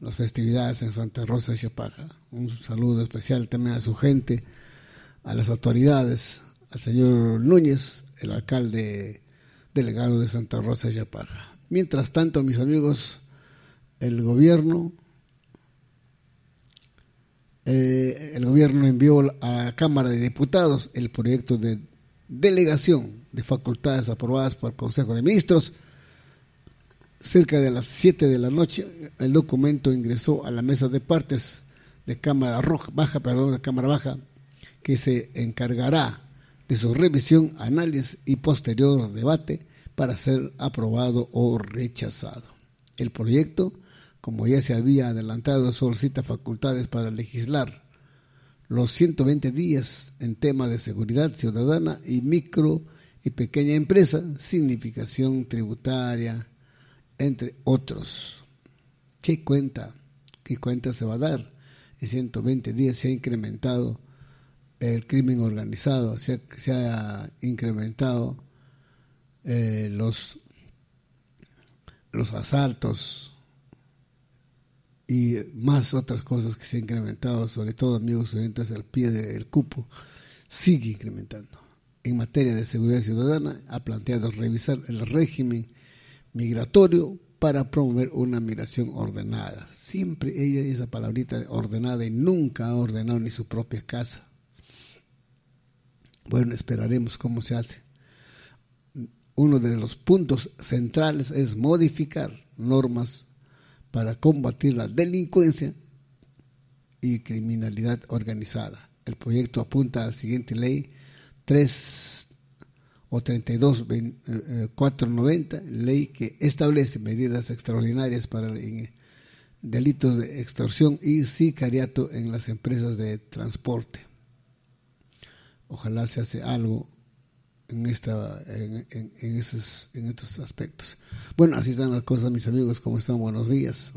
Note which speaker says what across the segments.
Speaker 1: las festividades en Santa Rosa de Yapaja. Un saludo especial también a su gente, a las autoridades, al señor Núñez, el alcalde delegado de Santa Rosa de Yapaja. Mientras tanto, mis amigos, el gobierno envió a la Cámara de Diputados el proyecto de delegación de facultades aprobadas por el Consejo de Ministros. Cerca de las 7 de la noche, el documento ingresó a la mesa de partes de Cámara Baja, que se encargará de su revisión, análisis y posterior debate para ser aprobado o rechazado. El proyecto, como ya se había adelantado, solicita facultades para legislar los 120 días en tema de seguridad ciudadana y micro y pequeña empresa, significación tributaria, entre otros. ¿Qué cuenta se va a dar? En 120 días se ha incrementado el crimen organizado, se ha incrementado los asaltos y más otras cosas que se han incrementado, sobre todo, amigos oyentes, al pie del cupo, sigue incrementando. En materia de seguridad ciudadana, ha planteado revisar el régimen migratorio para promover una migración ordenada. Siempre ella, esa palabrita ordenada, y nunca ha ordenado ni su propia casa. Bueno, esperaremos cómo se hace. Uno de los puntos centrales es modificar normas para combatir la delincuencia y criminalidad organizada. El proyecto apunta a la siguiente ley 32.490, ley que establece medidas extraordinarias para delitos de extorsión y sicariato en las empresas de transporte. Ojalá se hace algo en estos aspectos. Bueno, así están las cosas, mis amigos. ¿Cómo están? Buenos días.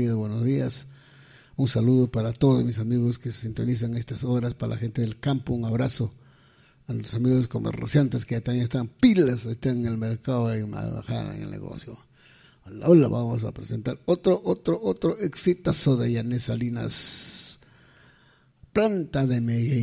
Speaker 1: Un saludo para todos mis amigos que se sintonizan a estas horas, para la gente del campo, un abrazo a los amigos comerciantes que también están pilas, están en el mercado de Guadalajara, en el negocio. Hola, vamos a presentar otro exitazo de Yané Salinas, planta de Meguey.